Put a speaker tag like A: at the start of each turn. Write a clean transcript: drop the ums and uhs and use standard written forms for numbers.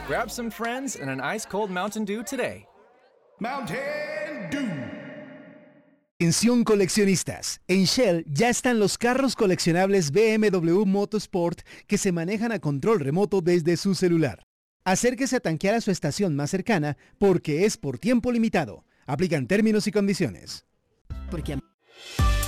A: Grab some friends and an ice-cold Mountain Dew today.
B: Mountain Dew.
C: Atención coleccionistas, en Shell ya están los carros coleccionables BMW Motorsport que se manejan a control remoto desde su celular. Acérquese a tanquear a su estación más cercana porque es por tiempo limitado. Aplican términos y condiciones.
D: Porque